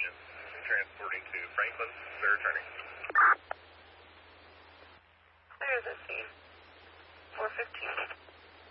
Transporting to Franklin, they're returning. Clear the scene. 415.